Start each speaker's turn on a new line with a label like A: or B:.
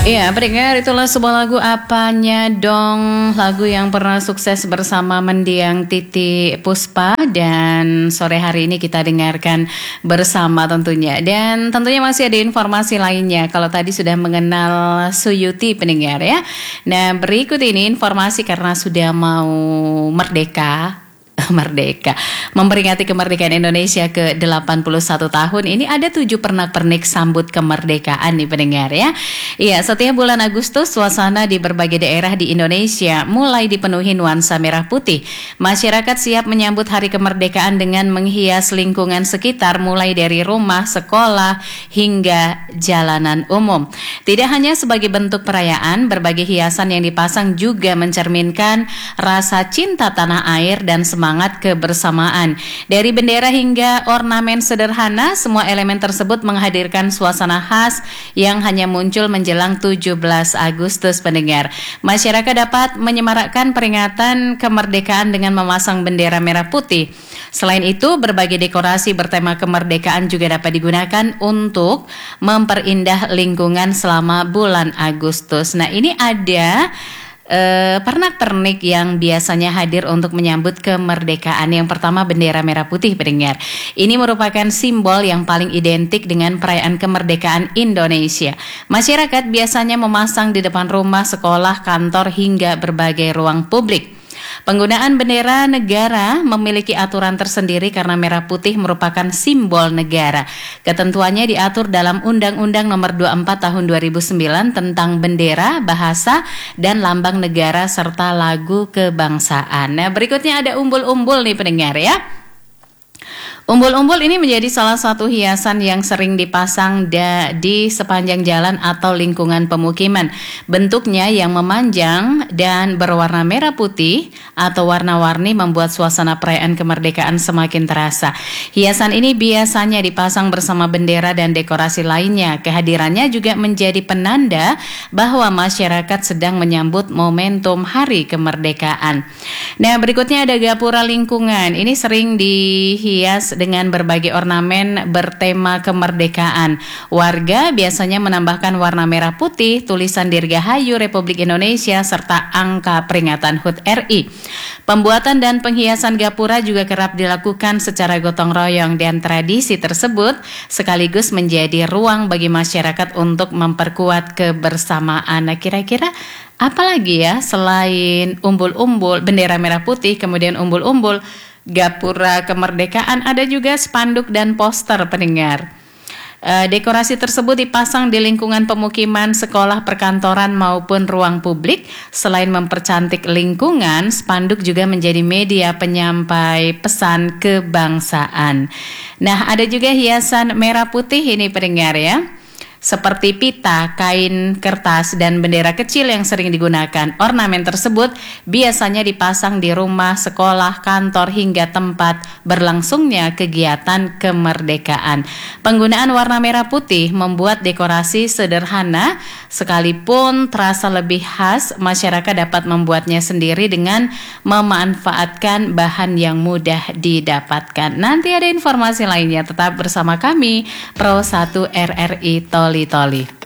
A: Iya, pendengar, itulah sebuah lagu Apanya Dong, lagu yang pernah sukses bersama mendiang Titi Puspa, dan sore hari ini kita dengarkan bersama tentunya. Dan tentunya masih ada informasi lainnya. Kalau tadi sudah mengenal Suyuti, pendengar ya. Nah, berikut ini informasi karena sudah mau merdeka, memperingati kemerdekaan Indonesia ke-81 tahun. Ini ada 7 pernak-pernik sambut kemerdekaan nih pendengar ya. Iya, setiap bulan Agustus suasana di berbagai daerah di Indonesia mulai dipenuhi nuansa merah putih. Masyarakat siap menyambut hari kemerdekaan dengan menghias lingkungan sekitar mulai dari rumah, sekolah hingga jalanan umum. Tidak hanya sebagai bentuk perayaan, berbagai hiasan yang dipasang juga mencerminkan rasa cinta tanah air dan semangat kebersamaan. Dari bendera hingga ornamen sederhana, semua elemen tersebut menghadirkan suasana khas yang hanya muncul menjelang 17 Agustus pendengar. Masyarakat dapat menyemarakkan peringatan kemerdekaan dengan memasang bendera merah putih. Selain itu, berbagai dekorasi bertema kemerdekaan juga dapat digunakan untuk memperindah lingkungan selama bulan Agustus. Nah, ini ada pernak-pernik yang biasanya hadir untuk menyambut kemerdekaan. Yang pertama, bendera merah putih pendengar. Ini merupakan simbol yang paling identik dengan perayaan kemerdekaan Indonesia. Masyarakat biasanya memasang di depan rumah, sekolah, kantor hingga berbagai ruang publik. Penggunaan bendera negara memiliki aturan tersendiri karena merah putih merupakan simbol negara. Ketentuannya diatur dalam Undang-Undang Nomor 24 Tahun 2009 tentang bendera, bahasa, dan lambang negara serta lagu kebangsaan. Nah, berikutnya ada umbul-umbul nih pendengar ya. Umbul-umbul ini menjadi salah satu hiasan yang sering dipasang di sepanjang jalan atau lingkungan pemukiman. Bentuknya yang memanjang dan berwarna merah putih atau warna-warni membuat suasana perayaan kemerdekaan semakin terasa. Hiasan ini biasanya dipasang bersama bendera dan dekorasi lainnya. Kehadirannya juga menjadi penanda bahwa masyarakat sedang menyambut momentum hari kemerdekaan. Nah, berikutnya ada gapura lingkungan. Ini sering dihias dengan berbagai ornamen bertema kemerdekaan. Warga biasanya menambahkan warna merah putih, tulisan Dirgahayu Republik Indonesia, serta angka peringatan HUT RI. Pembuatan dan penghiasan gapura juga kerap dilakukan secara gotong royong, dan tradisi tersebut sekaligus menjadi ruang bagi masyarakat untuk memperkuat kebersamaan. Nah, kira-kira apalagi ya selain umbul-umbul, bendera merah putih, kemudian umbul-umbul, gapura kemerdekaan, ada juga spanduk dan poster pendengar. Dekorasi tersebut dipasang di lingkungan pemukiman, sekolah, perkantoran maupun ruang publik. Selain mempercantik lingkungan, spanduk juga menjadi media penyampai pesan kebangsaan. Nah, ada juga hiasan merah putih ini pendengar ya, seperti pita, kain, kertas, dan bendera kecil yang sering digunakan. Ornamen tersebut biasanya dipasang di rumah, sekolah, kantor, hingga tempat berlangsungnya kegiatan kemerdekaan. Penggunaan warna merah putih membuat dekorasi sederhana, sekalipun terasa lebih khas. Masyarakat dapat membuatnya sendiri dengan memanfaatkan bahan yang mudah didapatkan. Nanti ada informasi lainnya, tetap bersama kami Pro 1 RRI Toli Toli.